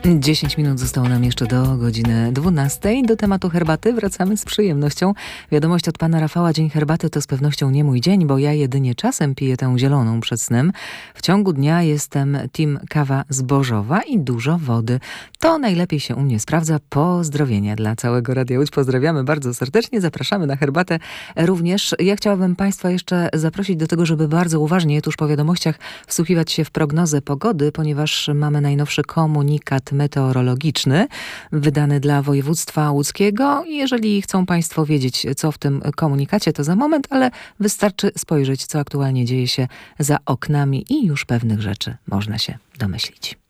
10 minut zostało nam jeszcze do godziny 12. Do tematu herbaty wracamy z przyjemnością. Wiadomość od pana Rafała: dzień herbaty to z pewnością nie mój dzień, bo ja jedynie czasem piję tę zieloną przed snem. W ciągu dnia jestem team kawa zbożowa i dużo wody. To najlepiej się u mnie sprawdza. Pozdrowienia dla całego Radia Łódź. Pozdrawiamy bardzo serdecznie. Zapraszamy na herbatę również. Ja chciałabym państwa jeszcze zaprosić do tego, żeby bardzo uważnie tuż po wiadomościach wsłuchiwać się w prognozę pogody, ponieważ mamy najnowszy komunikat meteorologiczny wydany dla województwa łódzkiego. Jeżeli chcą państwo wiedzieć, co w tym komunikacie, to za moment, ale wystarczy spojrzeć, co aktualnie dzieje się za oknami i już pewnych rzeczy można się domyślić.